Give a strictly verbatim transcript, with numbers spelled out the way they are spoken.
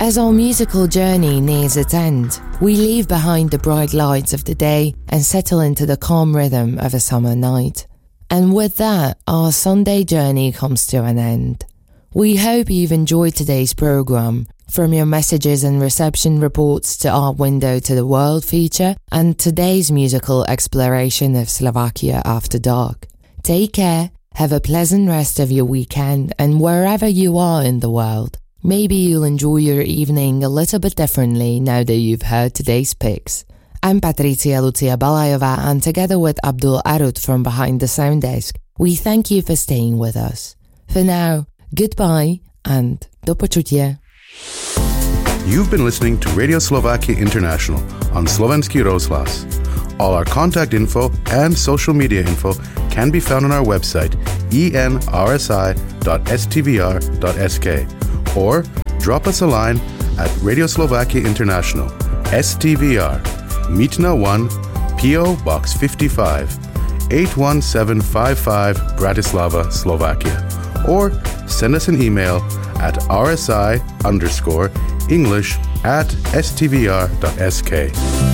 As our musical journey nears its end, we leave behind the bright lights of the day and settle into the calm rhythm of a summer night. And with that, our Sunday journey comes to an end. We hope you've enjoyed today's program, from your messages and reception reports to our Window to the World feature and today's musical exploration of Slovakia after dark. Take care, have a pleasant rest of your weekend, and wherever you are in the world, maybe you'll enjoy your evening a little bit differently now that you've heard today's picks. I'm Patricia Lucia Balajova, and together with Abdul Arut from behind the sound desk, we thank you for staying with us. For now, goodbye and do počutia. You've been listening to Radio Slovakia International on Slovenský rozhlas. All our contact info and social media info can be found on our website e n r s i dot s t v r dot s k or drop us a line at Radio Slovakia International, S T V R, Mýtna one, P O Box fifty-five, eight one seven five five, Bratislava, Slovakia. Or send us an email at rsi underscore English at s t v r dot s k.